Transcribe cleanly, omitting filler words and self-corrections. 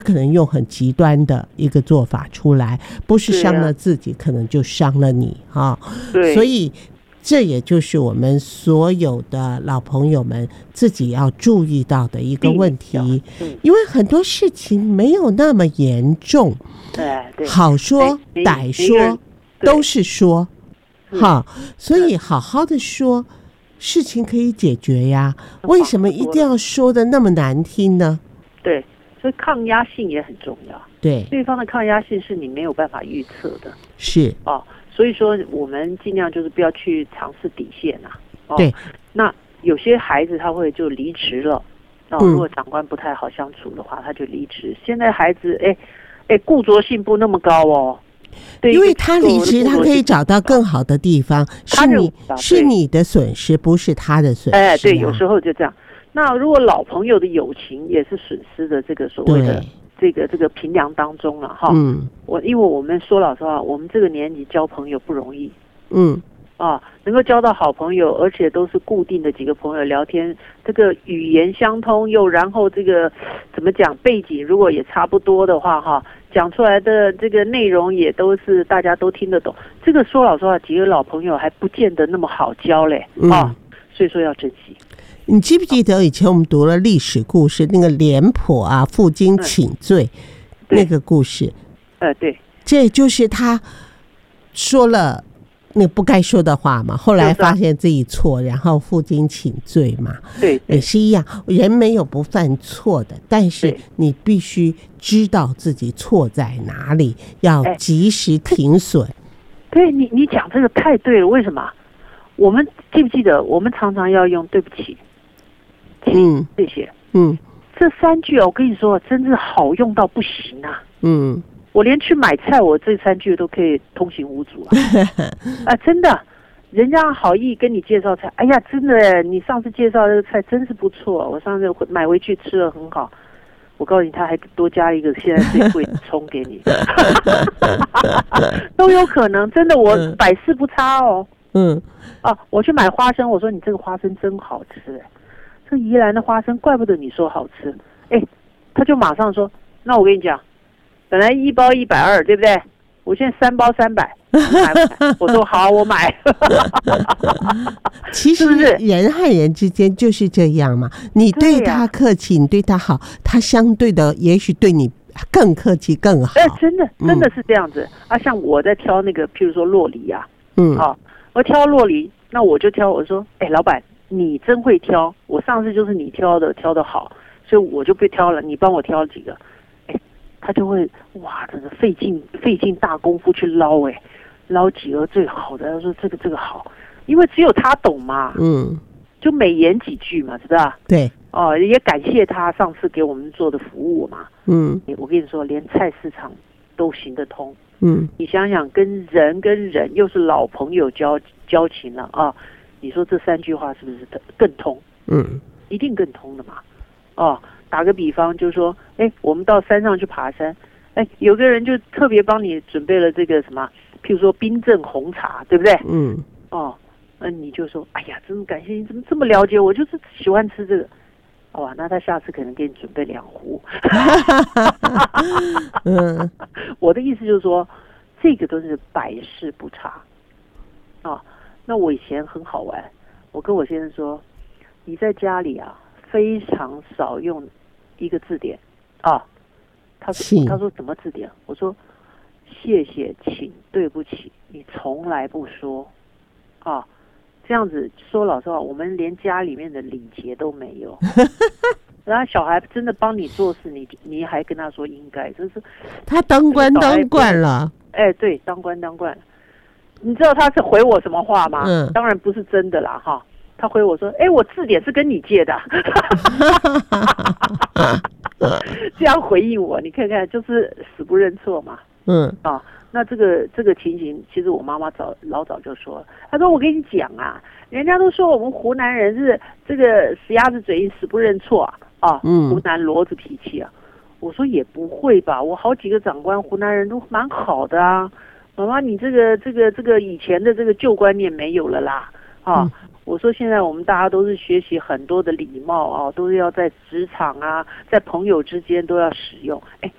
可能用很极端的一个做法出来，不是伤了自己，可能就伤了你啊。所以这也就是我们所有的老朋友们自己要注意到的一个问题，因为很多事情没有那么严重，好说歹说都是说，哈，所以好好的说，事情可以解决呀。为什么一定要说的那么难听呢？ 对，所以抗压性也很重要。 对， 对方的抗压性是你没有办法预测的。 是哦，所以说我们尽量就是不要去尝试底线啊。哦、 对， 那有些孩子他会就离职了。哦，如果长官不太好相处的话，他就离职。现在孩子固着性不那么高哦。对， 因为他离职，他可以找到更好的地方，是你的损失，不是他的损失。 对，有时候就这样。那如果老朋友的友情也是损失的这个所谓的这个评量当中了哈。因为我们说老实话，我们这个年纪交朋友不容易。能够交到好朋友，而且都是固定的几个朋友聊天，这个语言相通，又然后这个怎么讲，背景如果也差不多的话哈，讲出来的这个内容也都是大家都听得懂。这个说老实话，几个老朋友还不见得那么好交嘞所以说要珍惜。 你记不记得以前我们读了历史故事，那个廉颇啊负荆请罪那个故事？ 对， 这就是他说了那不该说的话嘛，后来发现自己错，然后负荆请罪嘛。 对， 也是一样，人没有不犯错的，但是你必须知道自己错在哪里，要及时停损。 对，你讲这个太对了。为什么？我们记不记得，我们常常要用对不起，谢谢，这3句我跟你说，真是好用到不行啊。我连去买菜，我这3句都可以通行无阻啊！真的，人家好意跟你介绍菜，哎呀，真的，你上次介绍这个菜真是不错，我上次买回去吃了很好。我告诉你，他还多加一个现在最贵的葱给你，都有可能，真的，我百试不差哦。我去买花生，我说你这个花生真好吃，这宜兰的花生怪不得你说好吃，他就马上说，那我跟你讲。本来1包120，对不对？我现在3包300，买不买？我说好，我买。 其实人和人之间就是这样嘛，你对他客气，你对他好，他相对的也许对你更客气更好。 真的是这样子啊！像我在挑那个，譬如说酪梨啊，我挑酪梨，那我就挑，我说，老板，你真会挑，我上次就是你挑的好，所以我就不挑了，你帮我挑几个。他就会真的费尽大功夫去捞几个最好的。他说这个好，因为只有他懂嘛，就美言几句嘛，是吧？对，也感谢他上次给我们做的服务嘛。我跟你说，连菜市场都行得通。你想想，跟人又是老朋友交情了啊，你说这3句话是不是更通？一定更通的嘛。打个比方，就是说，我们到山上去爬山，有个人就特别帮你准备了这个什么，譬如说冰镇红茶，对不对？那你就说，哎呀，真感谢你怎么这么了解我，就是喜欢吃这个。那他下次可能给你准备2壶。我的意思就是说，这个都是百试不差。那我以前很好玩，我跟我先生说，你在家里啊，非常少用一个字典他说什么字典？我说谢谢，请，对不起，你从来不说这样子说老实话，我们连家里面的礼节都没有。然后小孩真的帮你做事，你还跟他说应该，就是他当官当惯了。 对，当官当惯。你知道他是回我什么话吗？当然不是真的啦哈。他回我说：“我字典是跟你借的。”这样回应我，你看看，就是死不认错嘛。那这个情形，其实我妈妈老早就说了，她说：“我跟你讲啊，人家都说我们湖南人是这个死鸭子嘴硬，死不认错湖南骡子脾气啊。”我说也不会吧，我好几个长官湖南人都蛮好的啊。妈妈，你这个以前的这个旧观念没有了啦。 我说现在我们大家都是学习很多的礼貌啊，都是要在职场啊，在朋友之间都要使用。哎，